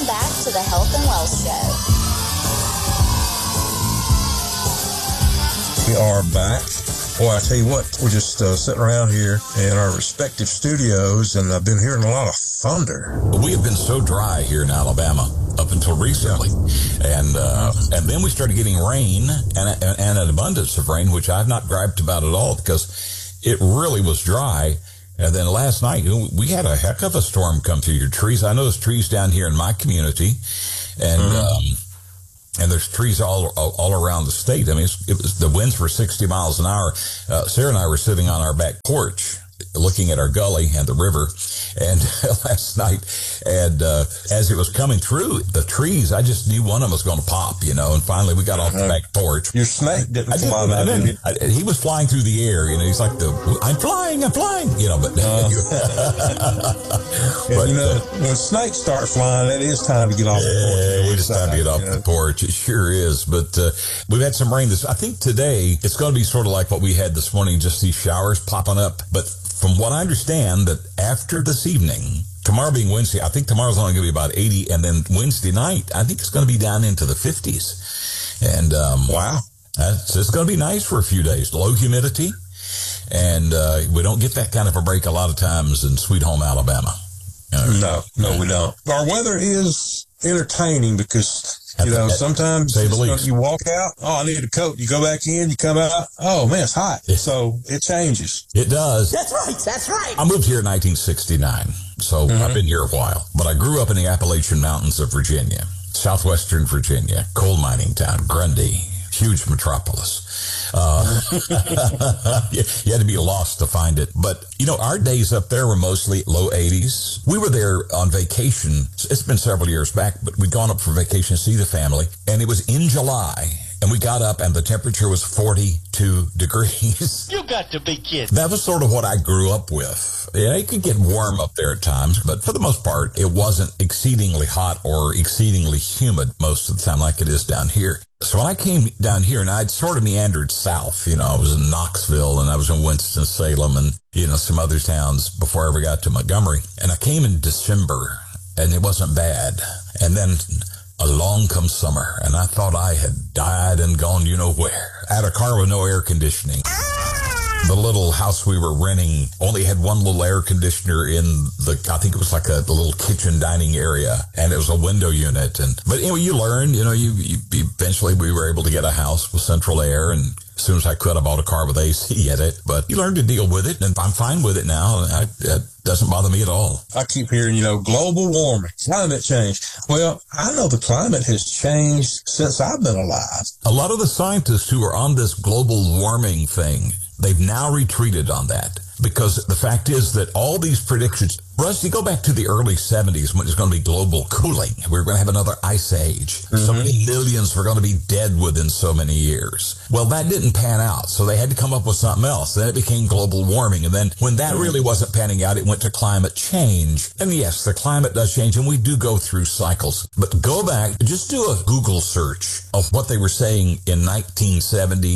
Welcome back to the Health and Wealth Show. We are back. Boy, I tell you what, we're just sitting around here in our respective studios, and I've been hearing a lot of thunder. We have been so dry here in Alabama up until recently, and then we started getting rain and an abundance of rain, which I've not griped about at all because it really was dry. And then last night, we had a heck of a storm come through your trees. I know there's trees down here in my community, and there's trees all around the state. I mean, it was the winds were 60 miles an hour. Sarah and I were sitting on our back porch looking at our gully and the river, and last night, and as it was coming through the trees, I just knew one of them was going to pop, and finally we got off the back porch. Your snake didn't fly that, did he? He was flying through the air, he's like I'm flying, but when snakes start flying, it is time to get off the porch. It's time to get off the porch. It sure is, but we've had some rain I think today it's going to be sort of like what we had this morning, just these showers popping up, but from what I understand, that after this evening, tomorrow being Wednesday, I think tomorrow's only going to be about 80, and then Wednesday night, I think it's going to be down into the 50s. And wow, it's going to be nice for a few days. Low humidity, and we don't get that kind of a break a lot of times in Sweet Home Alabama. No, we don't. Our weather is entertaining because sometimes you walk out, I need a coat. You go back in, you come out, oh man, it's hot. So it changes. It does. That's right. I moved here in 1969, so I've been here a while. But I grew up in the Appalachian Mountains of Virginia, southwestern Virginia, coal mining town, Grundy, huge metropolis. You had to be lost to find it. But, our days up there were mostly low 80s. We were there on vacation. It's been several years back, but we'd gone up for vacation to see the family, and it was in July. And we got up, and the temperature was 42 degrees. You got to be kidding. That was sort of what I grew up with. Yeah, it could get warm up there at times, but for the most part, it wasn't exceedingly hot or exceedingly humid most of the time like it is down here. So when I came down here, and I'd sort of meandered south, I was in Knoxville, and I was in Winston-Salem, and, some other towns before I ever got to Montgomery. And I came in December, and it wasn't bad. And then along comes summer, and I thought I had died and gone where. I had a car with no air conditioning. The little house we were renting only had one little air conditioner in I think it was like the little kitchen dining area, and it was a window unit. But anyway, you learn, you eventually we were able to get a house with central air, and as soon as I could, I bought a car with AC in it. But you learn to deal with it, and I'm fine with it now. It doesn't bother me at all. I keep hearing, global warming, climate change. Well, I know the climate has changed since I've been alive. A lot of the scientists who are on this global warming thing, they've now retreated on that, because the fact is that all these predictions, Russ, you go back to the early 70s when it's going to be global cooling. We're going to have another ice age. So many millions were going to be dead within so many years. Well, that didn't pan out, so they had to come up with something else. Then it became global warming, and then when that really wasn't panning out, it went to climate change. And yes, the climate does change, and we do go through cycles. But go back, just do a Google search of what they were saying in 1970,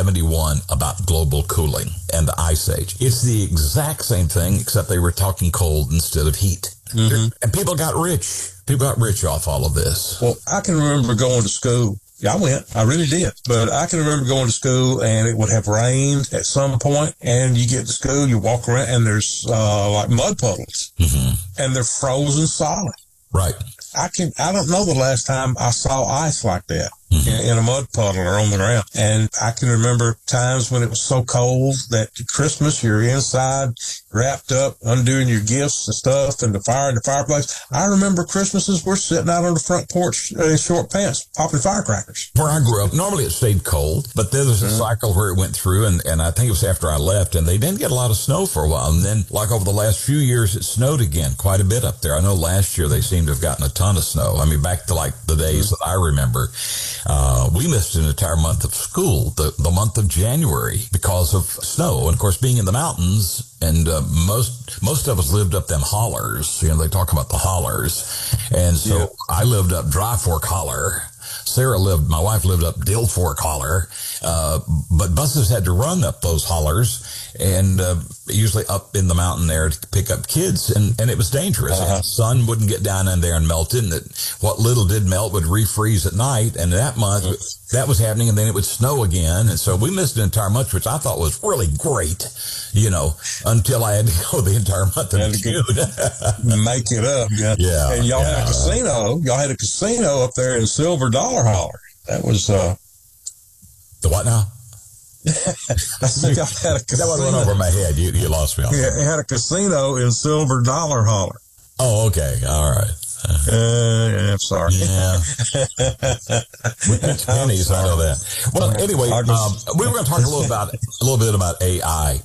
71 about global cooling and the ice age. It's the exact same thing, except they were talking cold instead of heat. And people got rich. People got rich off all of this. Well, I can remember going to school. Yeah, I went. I really did. But I can remember going to school, and it would have rained at some point, and you get to school, you walk around, and there's like mud puddles, and they're frozen solid. Right. I don't know the last time I saw ice like that in a mud puddle or on the ground. And I can remember times when it was so cold that Christmas, you're inside, wrapped up, undoing your gifts and stuff, and the fire in the fireplace. I remember Christmases we're sitting out on the front porch in short pants, popping firecrackers. Where I grew up, normally it stayed cold, but there was a cycle where it went through, and I think it was after I left, and they didn't get a lot of snow for a while. And then, like over the last few years, it snowed again quite a bit up there. I know last year they seemed to have gotten a ton of snow. I mean, back to like the days that I remember. We missed an entire month of school, the month of January, because of snow. And of course, being in the mountains, and most of us lived up them hollers. They talk about the hollers. And so I lived up Dry Fork Holler. my wife lived up Dill Fork Holler, but buses had to run up those hollers and usually up in the mountain there to pick up kids, and it was dangerous. The sun wouldn't get down in there and melt it, and what little did melt would refreeze at night, and that month that was happening, and then it would snow again, and so we missed an entire month, which I thought was really great, until I had to go the entire month of June. Make it up. Yeah. And y'all had a casino. Y'all had a casino up there in Silver Dollar Holler. That was the what now? I think y'all had a casino. That one went over my head. You lost me on that. Yeah, it had a casino in Silver Dollar Holler. Oh, okay. All right. I'm sorry. Yeah. With pennies, I know that. Well, anyway, we were going to talk a little bit about AI.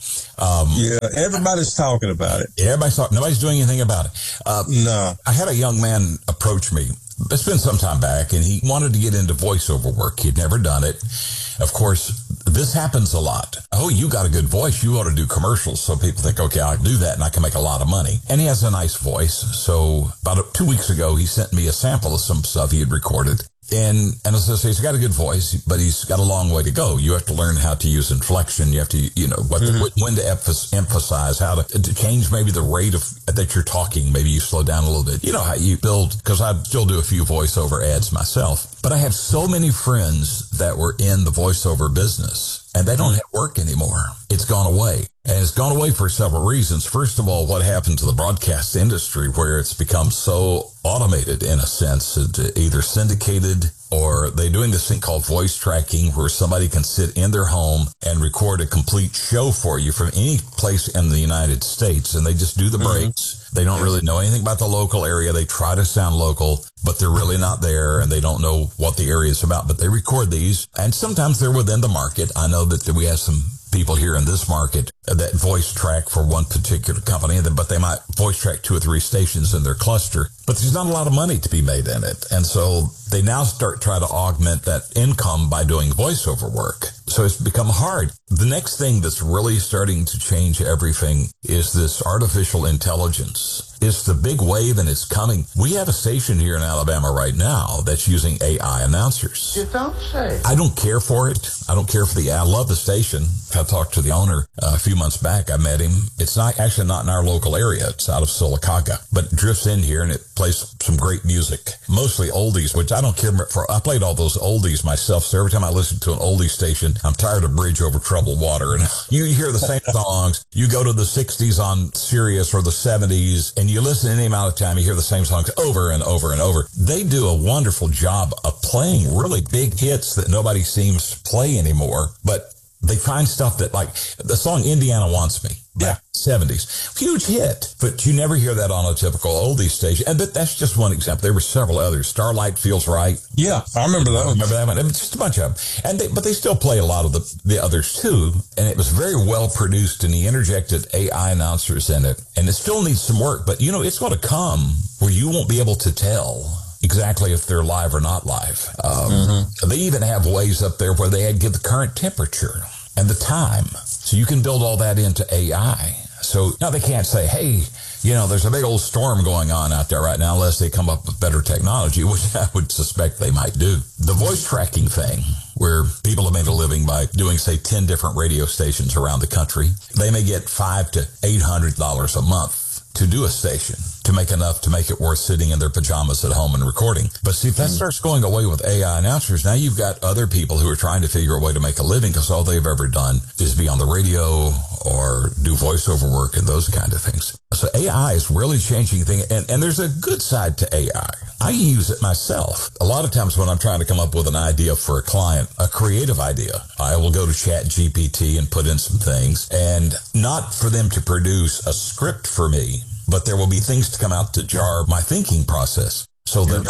Everybody's talking about it. Everybody's talking. Nobody's doing anything about it. No. I had a young man approach me. It's been some time back, and he wanted to get into voiceover work. He'd never done it. Of course, this happens a lot. Oh, you got a good voice. You ought to do commercials. So people think, okay, I can do that and I can make a lot of money. And he has a nice voice. So about 2 weeks ago, he sent me a sample of some stuff he had recorded. And as I say, he's got a good voice, but he's got a long way to go. You have to learn how to use inflection. You have to, when to emphasize, how to change maybe the rate that you're talking. Maybe you slow down a little bit. You know how you build, because I still do a few voiceover ads myself. But I have so many friends that were in the voiceover business, and they don't have work anymore. It's gone away. And it's gone away for several reasons. First of all, what happened to the broadcast industry, where it's become so automated in a sense, either syndicated, or they're doing this thing called voice tracking, where somebody can sit in their home and record a complete show for you from any place in the United States. And they just do the breaks. They don't really know anything about the local area. They try to sound local, but they're really not there, and they don't know what the area is about. But they record these, and sometimes they're within the market. I know that we have some people here in this market that voice track for one particular company, but they might voice track 2 or 3 stations in their cluster. But there's not a lot of money to be made in it. And so they now try to augment that income by doing voiceover work. So it's become hard. The next thing that's really starting to change everything is this artificial intelligence. It's the big wave, and it's coming. We have a station here in Alabama right now that's using AI announcers. You don't say. I don't care for it. I don't care for I love the station. I talked to the owner a few months back. I met him. It's not in our local area. It's out of Sylacauga, but it drifts in here and it plays some great music, mostly oldies, which I don't care for. I played all those oldies myself. So every time I listen to an oldie station, I'm tired of Bridge Over Troubled Water. And you hear the same songs. You go to the 60s on Sirius or the 70s, and you listen any amount of time, you hear the same songs over and over and over. They do a wonderful job of playing really big hits that nobody seems to play anymore, but they find stuff that, like the song Indiana Wants Me. Yeah. 70s. Huge hit. But you never hear that on a typical oldie station. And that's just one example. There were several others. Starlight Feels Right. Yeah, I remember that one. Remember that one? I mean, just a bunch of them. But they still play a lot of the others too. And it was very well produced, and he interjected AI announcers in it. And it still needs some work. But, it's going to come where you won't be able to tell exactly if they're live or not live. They even have ways up there where they give the current temperature and the time. So you can build all that into AI. So now they can't say, hey, there's a big old storm going on out there right now, unless they come up with better technology, which I would suspect they might do. The voice tracking thing, where people have made a living by doing, say, 10 different radio stations around the country, they may get $500 to $800 a month to do a station, to make enough to make it worth sitting in their pajamas at home and recording. But see, if that starts going away with AI announcers, now you've got other people who are trying to figure a way to make a living, because all they've ever done is be on the radio or do voiceover work and those kind of things. So AI is really changing things, and there's a good side to AI. I use it myself. A lot of times when I'm trying to come up with an idea for a client, a creative idea, I will go to ChatGPT and put in some things, and not for them to produce a script for me, but there will be things to come out to jar my thinking process. So that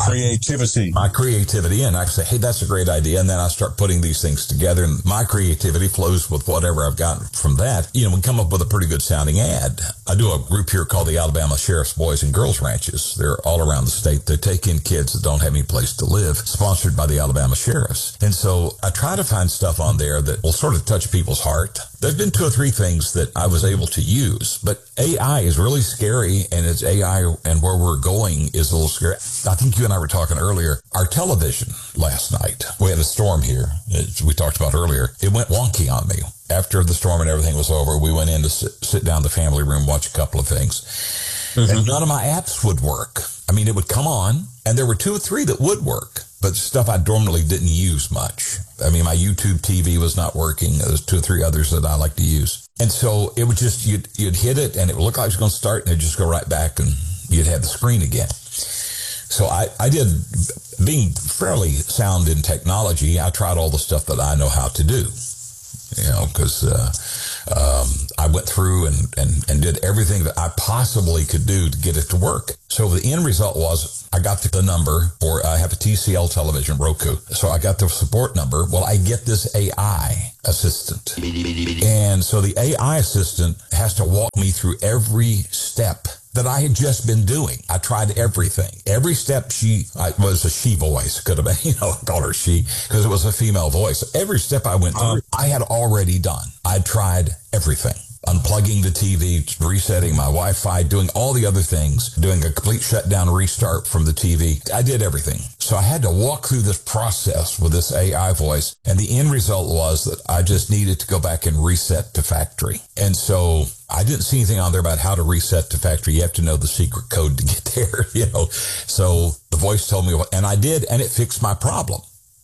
my creativity, and I say, hey, that's a great idea. And then I start putting these things together, and my creativity flows with whatever I've gotten from that. We come up with a pretty good sounding ad. I do a group here called the Alabama Sheriff's Boys and Girls Ranches. They're all around the state. They take in kids that don't have any place to live, sponsored by the Alabama Sheriffs. And so I try to find stuff on there that will sort of touch people's heart. There's been 2 or 3 things that I was able to use, but AI is really scary, and it's AI and where we're going is a little scary. I think you and I were talking earlier. Our television last night, we had a storm here, as we talked about earlier. It went wonky on me. After the storm and everything was over, we went in to sit down in the family room, watch a couple of things. And none of my apps would work. I mean, it would come on, and there were 2 or 3 that would work, but stuff I normally didn't use much. I mean, my YouTube TV was not working. There's 2 or 3 others that I like to use. And so it would just, you'd hit it, and it would look like it was going to start, and it'd just go right back, and you'd have the screen again. So I did, being fairly sound in technology, I tried all the stuff that I know how to do. Because I went through and did everything that I possibly could do to get it to work. So the end result was I got the number, or I have a TCL television, Roku. So I got the support number. Well, I get this AI assistant. And so the AI assistant has to walk me through every step that I had just been doing. I tried everything. Every step was a she voice. Could have been, I called her she because it was a female voice. Every step I went through, I had already done. I'd tried everything. Unplugging the TV, resetting my Wi-Fi, doing all the other things, doing a complete shutdown restart from the TV. I did everything. So I had to walk through this process with this AI voice. And the end result was that I just needed to go back and reset to factory. And so I didn't see anything on there about how to reset to factory. You have to know the secret code to get there, So the voice told me and I did, and it fixed my problem.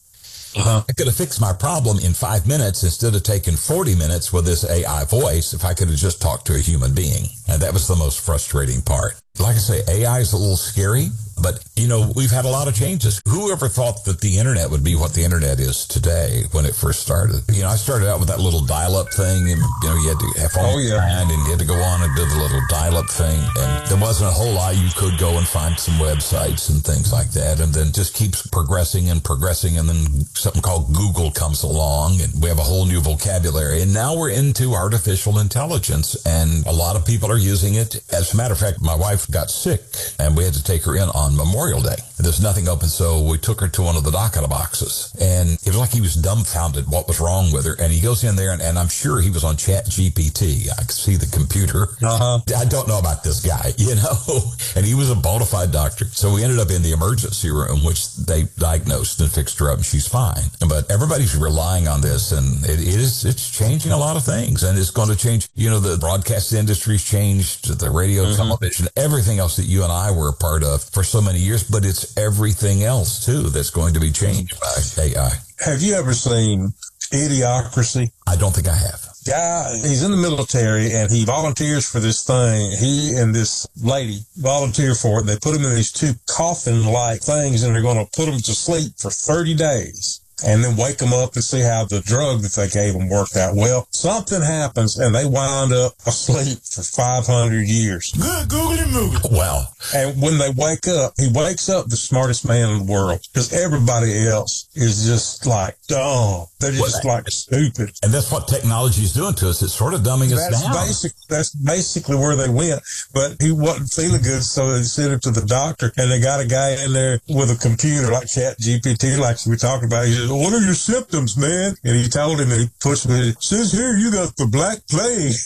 I could have fixed my problem in 5 minutes instead of taking 40 minutes with this AI voice if I could have just talked to a human being. And that was the most frustrating part. Like I say, AI is a little scary, but, we've had a lot of changes. Whoever thought that the internet would be what the internet is today when it first started? I started out with that little dial-up thing, and, you had to have phone and you had to go on and do the little dial-up thing. And there wasn't a whole lot. You could go and find some websites and things like that, and then just keeps progressing, and then something called Google comes along, and we have a whole new vocabulary. And now we're into artificial intelligence, and a lot of people are using it. As a matter of fact, my wife got sick, and we had to take her in on Memorial Day. There's nothing open, so we took her to one of the doctor boxes, and it was like he was dumbfounded what was wrong with her. And he goes in there, and I'm sure he was on ChatGPT. I could see the computer. I don't know about this guy, and he was a bona fide doctor. So we ended up in the emergency room, which they diagnosed and fixed her up, and she's fine. But everybody's relying on this, and it's changing a lot of things, and it's going to change. The broadcast industry's changed, the radio, television, everything else that you and I were a part of for so many years, but it's everything else too that's going to be changed by AI. Have you ever seen Idiocracy? I don't think I have. Guy, he's in the military, and he volunteers for this thing. He and this lady volunteer for it. They put him in these 2 coffin-like things, and they're going to put him to sleep for 30 days. And then wake them up and see how the drug that they gave them worked out. Well, something happens, and they wind up asleep for 500 years. Good googly moogly. Wow. And when they wake up, he wakes up the smartest man in the world, because everybody else is just like dumb. They're just like stupid. And that's what technology is doing to us. It's sort of dumbing us down. That's basically where they went. But he wasn't feeling good, so they sent him to the doctor, and they got a guy in there with a computer like ChatGPT, like we talked about. He said, "What are your symptoms, man?" And he told him, and he pushed me. It says here you got the Black Plague.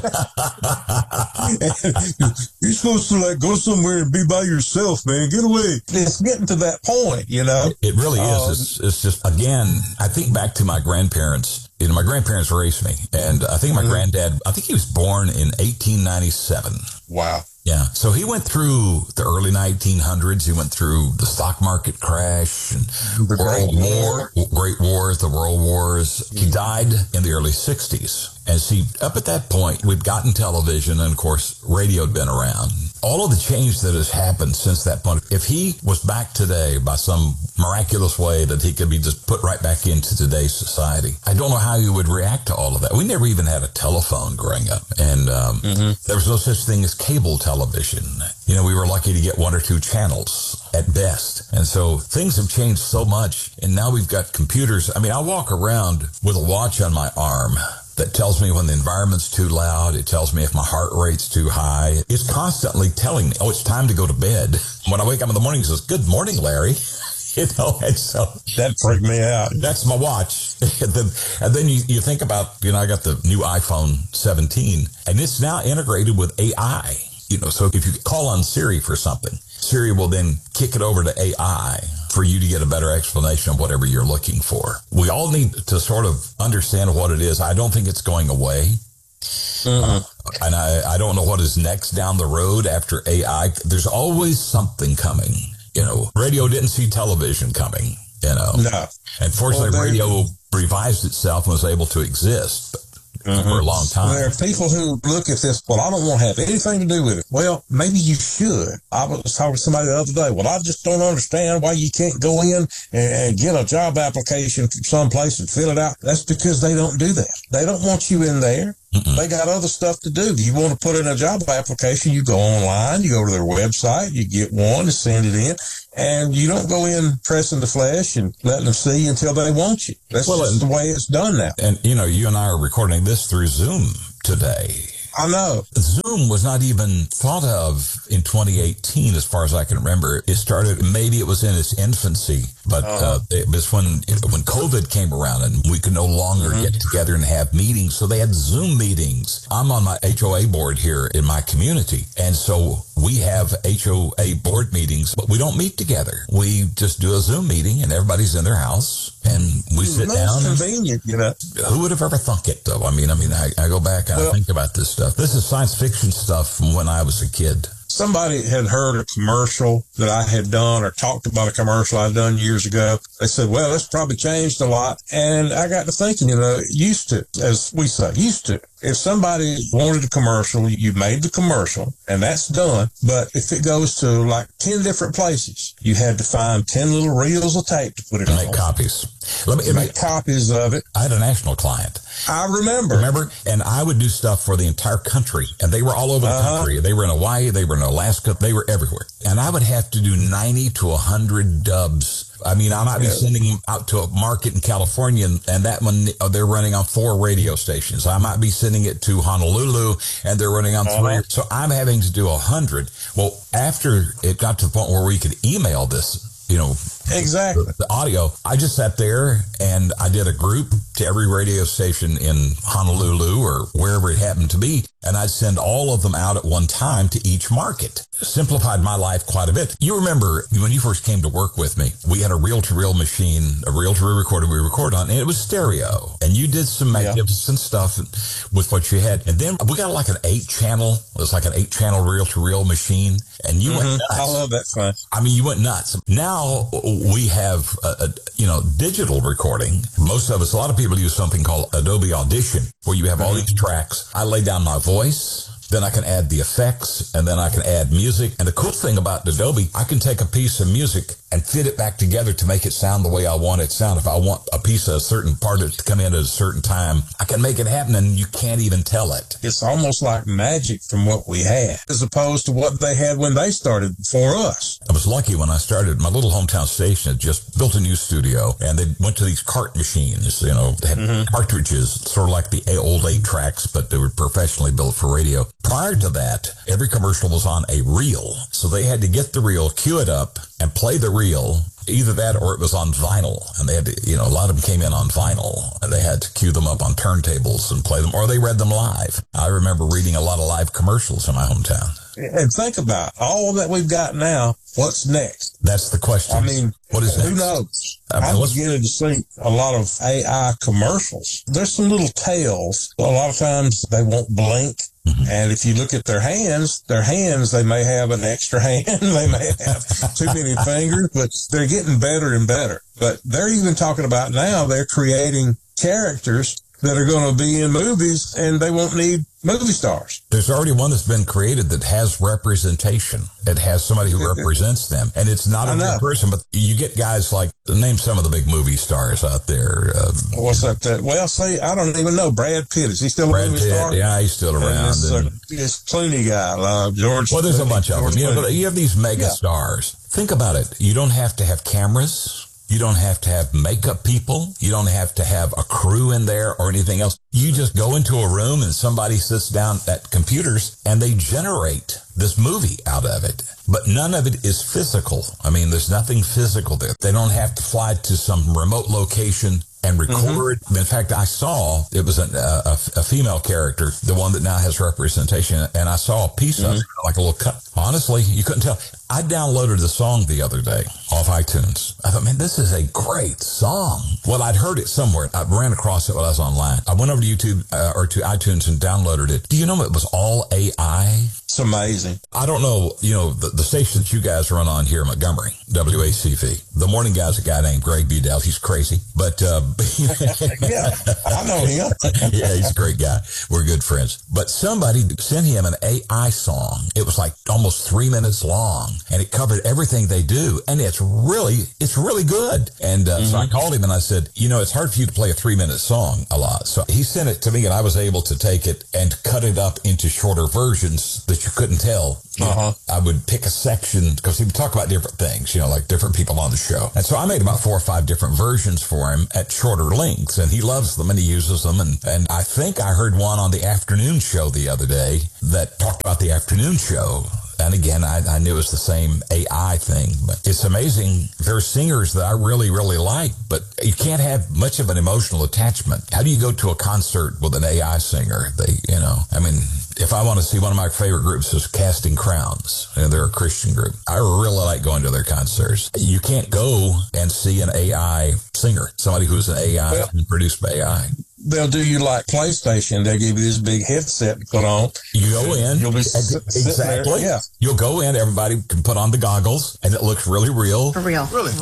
You're supposed to go somewhere and be by yourself, man. Get away. It's getting to that point, It really is. It's just, again, I think back to my grandparents. My grandparents raised me, and I think my granddad, he was born in 1897. Wow. Yeah. So he went through the early 1900s. He went through the stock market crash and the Great Wars, the World Wars. He died in the early 60s. And see, up at that point, we'd gotten television, and of course, radio had been around. All of the change that has happened since that point, if he was back today by some miraculous way that he could be just put right back into today's society, I don't know how he would react to all of that. We never even had a telephone growing up, and there was no such thing as cable television. We were lucky to get 1 or 2 channels at best. And so things have changed so much, and now we've got computers. I walk around with a watch on my arm that tells me when the environment's too loud. It tells me if my heart rate's too high. It's constantly telling me, it's time to go to bed. When I wake up in the morning, it says, "Good morning, Larry." And so that freaked me out. that's my watch. And then you think about, I got the new iPhone 17, and it's now integrated with AI. So if you call on Siri for something, Siri will then kick it over to AI for you to get a better explanation of whatever you're looking for. We all need to sort of understand what it is. I don't think it's going away. And I don't know what is next down the road after AI. There's always something coming. Radio didn't see television coming, No. And fortunately, radio revised itself and was able to exist for a long time. There are people who look at this, well, I don't want to have anything to do with it. Well, maybe you should. I was talking to somebody the other day. Well, I just don't understand why you can't go in and get a job application from someplace and fill it out. That's because they don't do that. They don't want you in there. They got other stuff to do. You want to put in a job application, you go online, you go to their website, you get one and send it in, and you don't go in pressing the flesh and letting them see until they want you. That's just the way it's done now. And, you and I are recording this through Zoom today. I know. Zoom was not even thought of in 2018, as far as I can remember. It started, maybe it was in its infancy, but it was when COVID came around and we could no longer get together and have meetings. So they had Zoom meetings. I'm on my HOA board here in my community. And so we have HOA board meetings, but we don't meet together. We just do a Zoom meeting and everybody's in their house and we sit down. It's convenient, Who would have ever thunk it, though? I mean, I go back and I think about this stuff. This is science fiction stuff from when I was a kid. Somebody had heard a commercial that I had done or talked about a commercial I'd done years ago. They said, well, it's probably changed a lot. And I got to thinking, used to, as we say, used to. If somebody wanted a commercial, you made the commercial, and that's done. But if it goes to like 10 different places, you had to find 10 little reels of tape to put it on. Make copies. Make copies of it. I had a national client. I remember? And I would do stuff for the entire country, and they were all over the country. They were in Hawaii, they were in Alaska, they were everywhere. And I would have to do 90 to 100 dubs. I mean, I might be sending them out to a market in California, and that one, they're running on 4 radio stations. I might be sending it to Honolulu, and they're running on 3. So I'm having to do 100. Well, after it got to the point where we could email this, exactly the audio, I just sat there and I did a group to every radio station in Honolulu or wherever it happened to be, and I'd send all of them out at one time to each market. Simplified my life quite a bit. You remember when you first came to work with me, we had a reel-to-reel machine, a reel-to-reel recorder we recorded on, and it was stereo. And you did some magnificent stuff with what you had. And then we got like an 8-channel, it was like an 8-channel reel-to-reel machine, and you went nuts. I love that fun. I mean, you went nuts. Now we have, digital recording. Most of us, a lot of people use something called Adobe Audition, where you have all these tracks. I lay down my voice, then I can add the effects, and then I can add music. And the cool thing about Adobe, I can take a piece of music and fit it back together to make it sound the way I want it to sound. If I want a piece of a certain part of it to come in at a certain time, I can make it happen, and you can't even tell it. It's almost like magic from what we had, as opposed to what they had when they started for us. I was lucky when I started. My little hometown station had just built a new studio, and they went to these cart machines. They had cartridges, sort of like the old 8-tracks, but they were professionally built for radio. Prior to that, every commercial was on a reel. So they had to get the reel, cue it up, and play the reel. Either that or it was on vinyl. And they had to, a lot of them came in on vinyl. And they had to cue them up on turntables and play them, or they read them live. I remember reading a lot of live commercials in my hometown. And think about all that we've got now. What's next? That's the question. I mean, what is next? Who knows? I'm beginning to see a lot of AI commercials. There's some little tails. A lot of times they won't blink. And if you look at their hands, they may have an extra hand. They may have too many fingers, but they're getting better and better. But they're even talking about now they're creating characters that are going to be in movies, and they won't need movie stars. There's already one that's been created that has representation. It has somebody who represents them. And it's not a real person, but you get guys like, name some of the big movie stars out there. What's that? Well, I don't even know. Brad Pitt. Is he still a movie star? Yeah, he's still around. This Clooney guy, George. Well, there's a bunch of them. But you have these mega stars. Think about it. You don't have to have cameras. You don't have to have makeup people. You don't have to have a crew in there or anything else. You just go into a room and somebody sits down at computers and they generate this movie out of it. But none of it is physical. I mean, there's nothing physical there. They don't have to fly to some remote location and record. In fact, I saw, it was a female character, the one that now has representation, and I saw a piece of it, like a little cut. Honestly, you couldn't tell. I downloaded the song the other day off iTunes. I thought, man, this is a great song. Well, I'd heard it somewhere. I ran across it while I was online. I went over to YouTube or to iTunes and downloaded it. Do you know it was all AI? It's amazing. I don't know, the station that you guys run on here in Montgomery, WACV. The morning guy's a guy named Greg Bedell. He's crazy, but yeah, I know him. Yeah, he's a great guy. We're good friends. But somebody sent him an AI song. It was like almost 3 minutes long, and it covered everything they do, and it's really good. And so I called him and I said, it's hard for you to play a 3-minute song a lot. So he sent it to me, and I was able to take it and cut it up into shorter versions that you couldn't tell. I would pick a section because he would talk about different things, like different people on the show. And so I made about 4 or 5 different versions for him at shorter lengths, and he loves them and he uses them. And I think I heard one on the afternoon show the other day that talked about the afternoon show. And again, I knew it was the same AI thing, but it's amazing. There are singers that I really, really like, but you can't have much of an emotional attachment. How do you go to a concert with an AI singer? If I want to see, one of my favorite groups is Casting Crowns, and they're a Christian group. I really like going to their concerts. You can't go and see an AI singer, somebody who's an AI produced by AI. They'll do you like PlayStation. They'll give you this big headset to put on. You go in. You'll be exactly. There. Yeah. You'll go in. Everybody can put on the goggles, and it looks really real. For real. Really?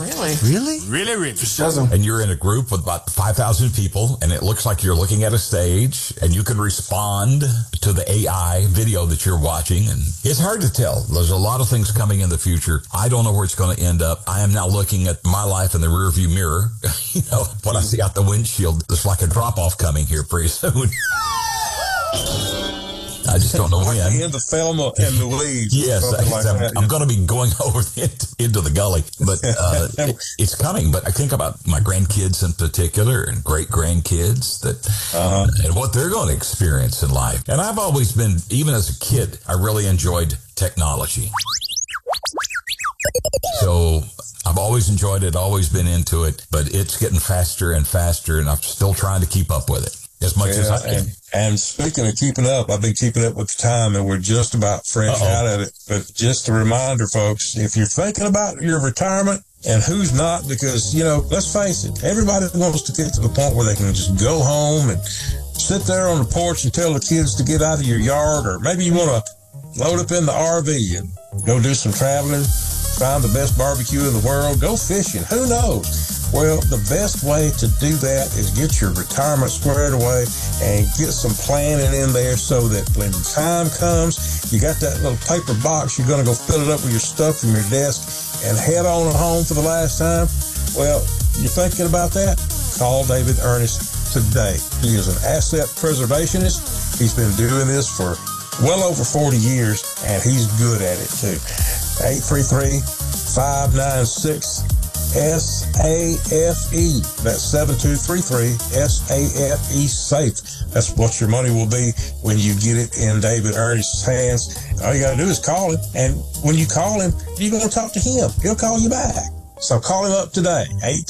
And you're in a group with about 5,000 people, and it looks like you're looking at a stage, and you can respond to the AI video that you're watching. And it's hard to tell. There's a lot of things coming in the future. I don't know where it's going to end up. I am now looking at my life in the rearview mirror. What I see out the windshield, it's like a drop-off coming here pretty soon. I just don't know when. In the Thelma and Louise. Yes, I'm going to be going over into the gully, but it's coming. But I think about my grandkids in particular and great-grandkids and what they're going to experience in life. And I've always been, even as a kid, I really enjoyed technology. So I've always enjoyed it, always been into it, but it's getting faster and faster, and I'm still trying to keep up with it as much as I can. And speaking of keeping up, I've been keeping up with the time, and we're just about fresh out of it. But just a reminder, folks, if you're thinking about your retirement, and who's not, because, let's face it, everybody wants to get to the point where they can just go home and sit there on the porch and tell the kids to get out of your yard, or maybe you want to load up in the RV and go do some traveling, find the best barbecue in the world, go fishing, who knows? Well, the best way to do that is get your retirement squared away and get some planning in there so that when time comes, you got that little paper box, you're going to go fill it up with your stuff from your desk and head on home for the last time. Well, you're thinking about that? Call David Ernest today. He is an asset preservationist. He's been doing this for well over 40 years, and he's good at it too. 833-596-SAFE. That's 7233-SAFE SAFE. That's what your money will be when you get it in David Ernest's hands. All you got to do is call him, and when you call him, you're going to talk to him. He'll call you back. So call him up today,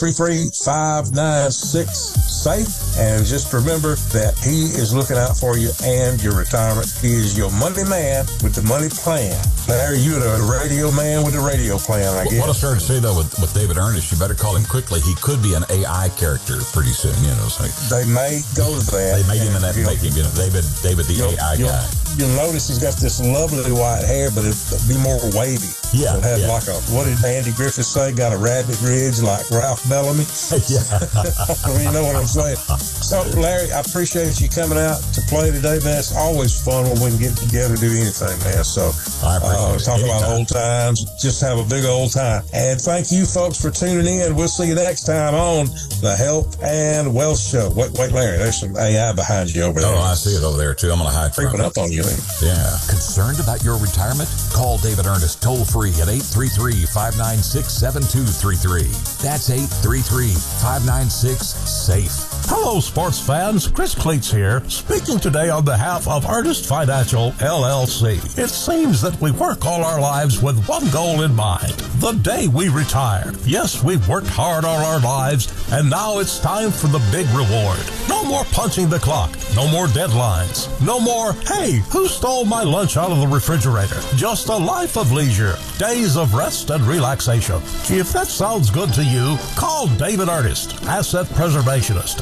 833-596-SAFE. And just remember that he is looking out for you and your retirement. He is your money man with the money plan. Larry, you're the radio man with the radio plan, I guess. What I started to say, though, with David Ernest, you better call him quickly. He could be an AI character pretty soon, So they may go to that. They made him in that making, David the AI guy. You'll notice he's got this lovely white hair, but it'll be more wavy. Yeah. It'll have like what did Andy Griffith say? Got a rabbit ridge like Ralph Bellamy. Yeah. You know what I'm saying? So, Larry, I appreciate you coming out to play today, man. It's always fun when we can get together and do anything, man. So, I appreciate talk about old times. Just have a big old time. And thank you, folks, for tuning in. We'll see you next time on the Health and Wealth Show. Wait, Larry, there's some AI behind you over there. Oh, I see it over there, too. I'm going to hide from it. Creeping up on you. Yeah. Concerned about your retirement? Call David Ernest toll free at 833-596-7200. 7233. That's 833-596-SAFE. Hello, sports fans. Chris Cleats here, speaking today on behalf of Earnest Financial, LLC. It seems that we work all our lives with one goal in mind, the day we retire. Yes, we've worked hard all our lives, and now it's time for the big reward. No more punching the clock. No more deadlines. No more, hey, who stole my lunch out of the refrigerator? Just a life of leisure, days of rest and relaxation. Gee, if that sounds good to you, call David Earnest, Asset Preservationist,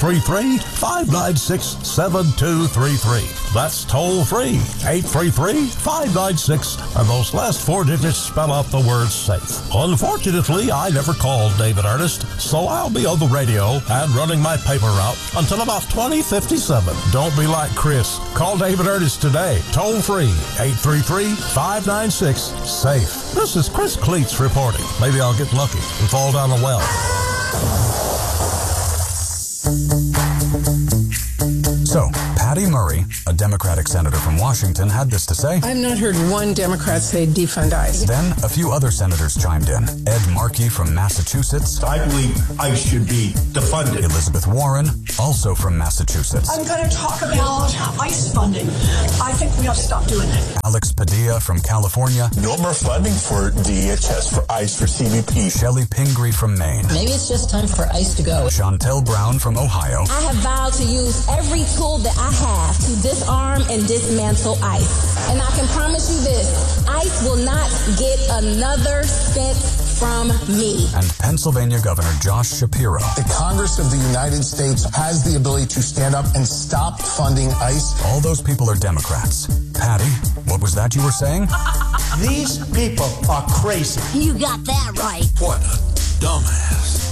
833-596-7233. That's toll free, 833-596, and those last 4 digits spell out the word SAFE. Unfortunately, I never called David Earnest, so I'll be on the radio and running my paper route until about 2057. Don't be like Chris. Call David Earnest today, toll free, 833-596-SAFE. This is Chris Cleats reporting. Maybe I'll get lucky and fall down a well. So, Patty Murray, a Democratic senator from Washington, had this to say. I've not heard one Democrat say defund ICE. Then a few other senators chimed in. Ed Markey from Massachusetts. I believe ICE should be defunded. Elizabeth Warren, also from Massachusetts. I'm going to talk about ICE funding. I think we have to stop doing it. Alex Padilla from California. No more funding for DHS, for ICE, for CBP. Shelley Pingree from Maine. Maybe it's just time for ICE to go. Chantel Brown from Ohio. I have vowed to use every tool that I have to disarm and dismantle ICE. And I can promise you this, ICE will not get another cent from me. And Pennsylvania Governor Josh Shapiro. The Congress of the United States has the ability to stand up and stop funding ICE. All those people are Democrats. Patty, what was that you were saying? These people are crazy. You got that right. What a dumbass.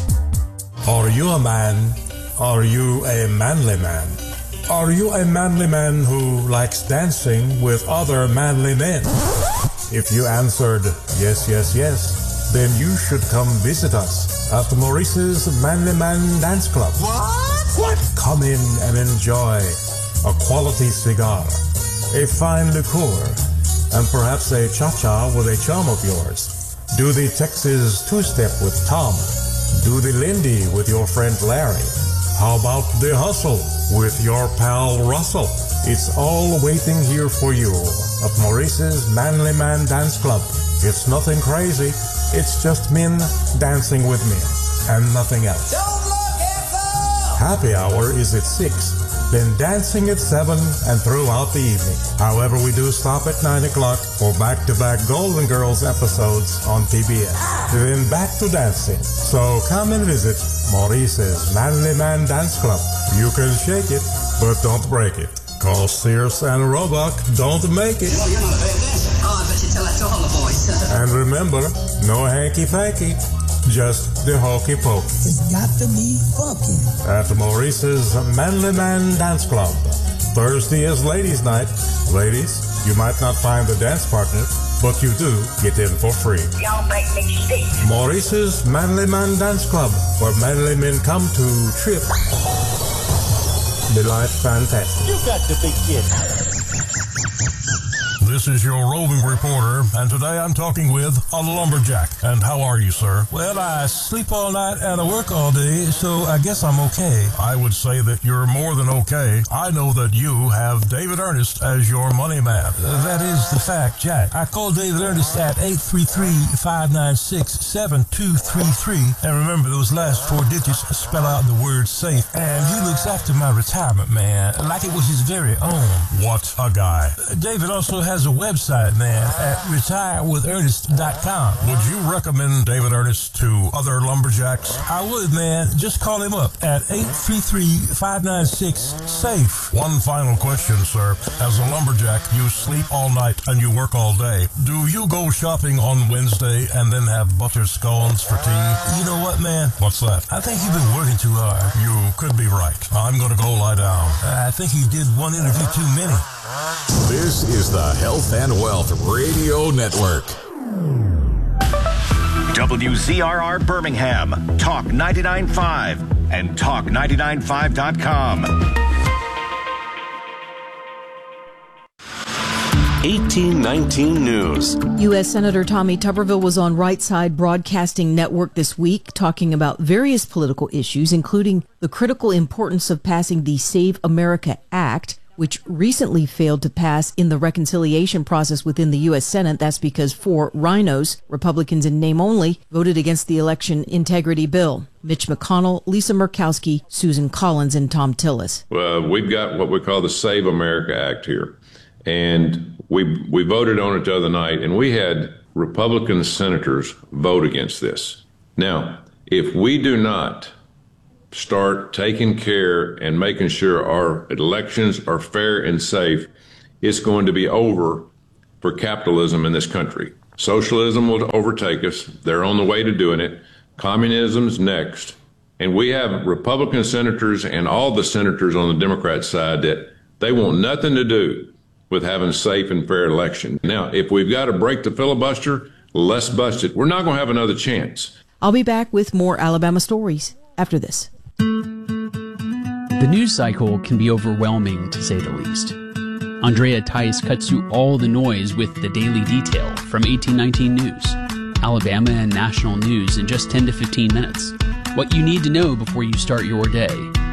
Are you a man? Are you a manly man? Are you a manly man who likes dancing with other manly men? If you answered yes, yes, yes, then you should come visit us at Maurice's Manly Man Dance Club. What? Come in and enjoy a quality cigar, a fine liqueur, and perhaps a cha-cha with a chum of yours. Do the Texas two-step with Tom. Do the Lindy with your friend Larry. How about the hustle with your pal Russell? It's all waiting here for you at Maurice's Manly Man Dance Club. It's nothing crazy. It's just men dancing with men and nothing else. Don't look at them! Happy hour is at 6. Then dancing at 7 and throughout the evening. However, we do stop at 9 o'clock for back-to-back Golden Girls episodes on TBS. Then back to dancing. So come and visit Maurice's Manly Man Dance Club. You can shake it, but don't break it. Call Sears and Roebuck. Don't make it. You're not a bad dancer. Oh, I bet you tell that to all the boys. And remember, no hanky-panky. Just the hokey pokey. It's got to be funky. At Maurice's Manly Man Dance Club. Thursday is ladies' night. Ladies, you might not find a dance partner, but you do get in for free. Y'all make me sick. Maurice's Manly Man Dance Club, where manly men come to trip. The life fantastic. You got to be kidding. This is your roving reporter, and today I'm talking with a lumberjack. And how are you, sir? Well, I sleep all night and I work all day, so I guess I'm okay. I would say that you're more than okay. I know that you have David Earnest as your money man. That is the fact, Jack. I called David Earnest at 833-596-7233. And remember, those last 4 digits spell out the word SAFE. And he looks after my retirement, man, like it was his very own. What a guy. David also has a website, man, at retirewithernest.com. Would you recommend David Earnest to other lumberjacks? I would, man. Just call him up at 833-596-SAFE. One final question, sir. As a lumberjack, you sleep all night and you work all day. Do you go shopping on Wednesday and then have butter scones for tea? You know what, man? What's that? I think you've been working too hard. You could be right. I'm going to go lie down. I think you did one interview too many. This is the Health and Wealth Radio Network. WZRR Birmingham, Talk 99.5 and Talk995.com. 1819 News. U.S. Senator Tommy Tuberville was on Right Side Broadcasting Network this week talking about various political issues, including the critical importance of passing the Save America Act, which recently failed to pass in the reconciliation process within the U.S. Senate. That's because 4 rhinos, Republicans in name only, voted against the election integrity bill. Mitch McConnell, Lisa Murkowski, Susan Collins, and Tom Tillis. Well, we've got what we call the Save America Act here. And we voted on it the other night, and we had Republican senators vote against this. Now, if we do not start taking care and making sure our elections are fair and safe, it's going to be over for capitalism in this country. Socialism will overtake us. They're on the way to doing it. Communism's next. And we have Republican senators and all the senators on the Democrat side that they want nothing to do with having safe and fair election. Now, if we've got to break the filibuster, let's bust it. We're not going to have another chance. I'll be back with more Alabama stories after this. The news cycle can be overwhelming, to say the least. Andrea Tice cuts through all the noise with the Daily Detail from 1819 News. Alabama and national news in just 10 to 15 minutes. What you need to know before you start your day.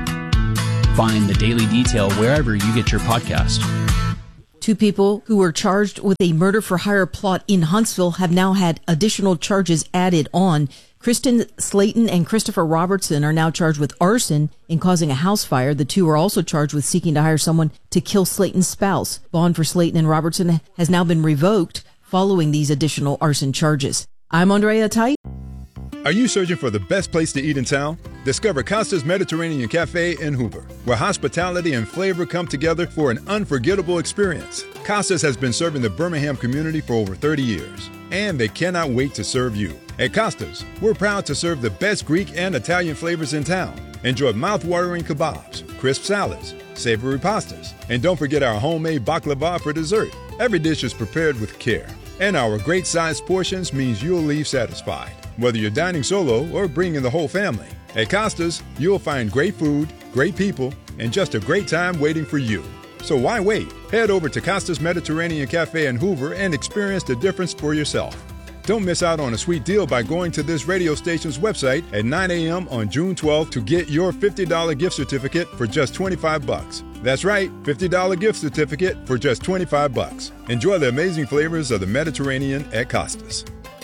Find the Daily Detail wherever you get your podcast. 2 people who were charged with a murder-for-hire plot in Huntsville have now had additional charges added on. Kristen Slayton and Christopher Robertson are now charged with arson in causing a house fire. The 2 are also charged with seeking to hire someone to kill Slayton's spouse. Bond for Slayton and Robertson has now been revoked following these additional arson charges. I'm Andrea Tice. Are you searching for the best place to eat in town? Discover Costa's Mediterranean Cafe in Hoover, where hospitality and flavor come together for an unforgettable experience. Costa's has been serving the Birmingham community for over 30 years, and they cannot wait to serve you. At Costa's, we're proud to serve the best Greek and Italian flavors in town. Enjoy mouth-watering kebabs, crisp salads, savory pastas, and don't forget our homemade baklava for dessert. Every dish is prepared with care, and our great-sized portions means you'll leave satisfied. Whether you're dining solo or bringing the whole family, at Costa's, you'll find great food, great people, and just a great time waiting for you. So why wait? Head over to Costa's Mediterranean Cafe in Hoover and experience the difference for yourself. Don't miss out on a sweet deal by going to this radio station's website at 9 a.m. on June 12th to get your $50 gift certificate for just $25. That's right, $50 gift certificate for just $25. Enjoy the amazing flavors of the Mediterranean at Costa's.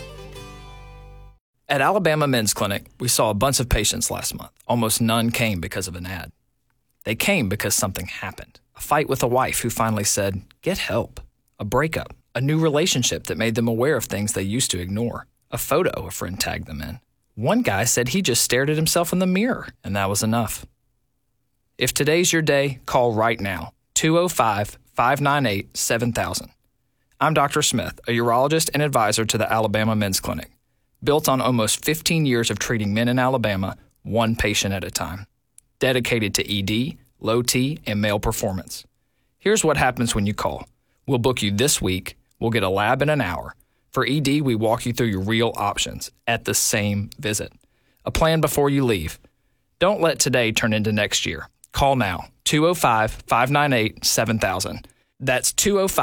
At Alabama Men's Clinic, we saw a bunch of patients last month. Almost none came because of an ad. They came because something happened. A fight with a wife who finally said, "Get help." A breakup. A new relationship that made them aware of things they used to ignore. A photo a friend tagged them in. One guy said he just stared at himself in the mirror, and that was enough. If today's your day, call right now. 205-598-7000. I'm Dr. Smith, a urologist and advisor to the Alabama Men's Clinic. Built on almost 15 years of treating men in Alabama, one patient at a time. Dedicated to ED, low T, and male performance. Here's what happens when you call. We'll book you this week. We'll get a lab in an hour. For ED, we walk you through your real options at the same visit. A plan before you leave. Don't let today turn into next year. Call now. 205-598-7000. That's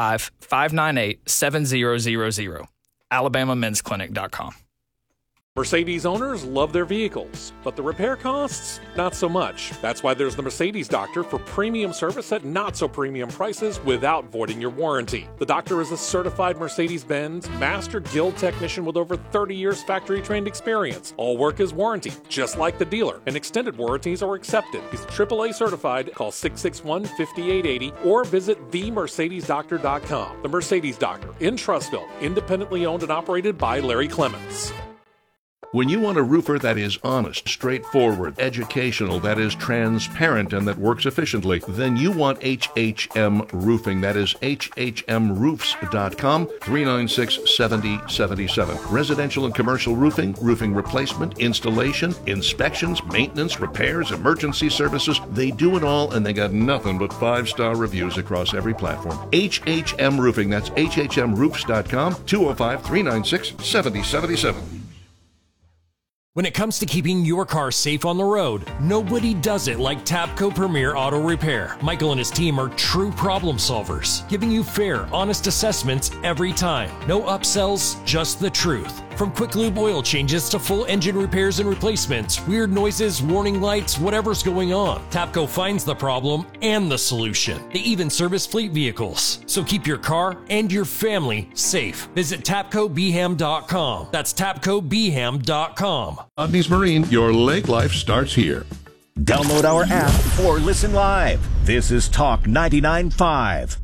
205-598-7000. AlabamaMen'sClinic.com. Mercedes owners love their vehicles, but the repair costs, not so much. That's why there's the Mercedes Doctor for premium service at not-so-premium prices without voiding your warranty. The doctor is a certified Mercedes-Benz Master Guild technician with over 30 years factory-trained experience. All work is warranty, just like the dealer, and extended warranties are accepted. He's AAA certified. Call 661-5880 or visit themercedesdoctor.com. The Mercedes Doctor in Trussville, independently owned and operated by Larry Clements. When you want a roofer that is honest, straightforward, educational, that is transparent, and that works efficiently, then you want HHM Roofing. That is hhmroofs.com, 396-7077. Residential and commercial roofing, roofing replacement, installation, inspections, maintenance, repairs, emergency services. They do it all, and they got nothing but 5-star reviews across every platform. HHM Roofing. That's hhmroofs.com, 205-396-7077. When it comes to keeping your car safe on the road, nobody does it like Tapco Premier Auto Repair. Michael and his team are true problem solvers, giving you fair, honest assessments every time. No upsells, just the truth. From quick lube oil changes to full engine repairs and replacements, weird noises, warning lights, whatever's going on, Tapco finds the problem and the solution. They even service fleet vehicles. So keep your car and your family safe. Visit TapcoBham.com. That's TapcoBham.com. Odney's Marine, your lake life starts here. Download our app or listen live. This is Talk 99.5.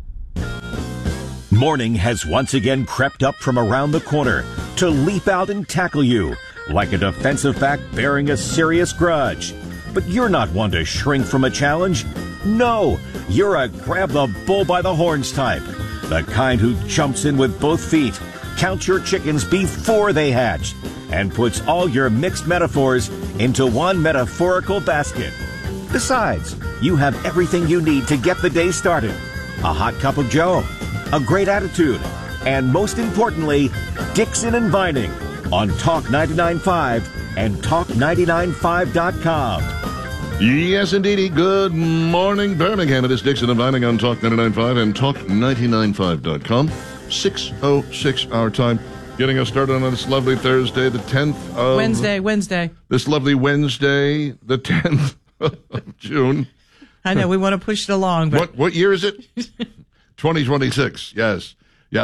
Morning has once again crept up from around the corner to leap out and tackle you like a defensive back bearing a serious grudge. But you're not one to shrink from a challenge. No, you're a grab the bull by the horns type. The kind who jumps in with both feet, counts your chickens before they hatch, and puts all your mixed metaphors into one metaphorical basket. Besides, you have everything you need to get the day started. A hot cup of joe, a great attitude, and most importantly, Dixon and Vining on Talk 99.5 and Talk995.com. Yes, indeedy. Good morning, Birmingham. It is Dixon and Vining on Talk 99.5 and Talk995.com. 6:06 our time. Getting us started on this lovely Thursday, the 10th of... Wednesday. This lovely Wednesday, the 10th of June. I know, we want to push it along. But What year is it? 2026, yes.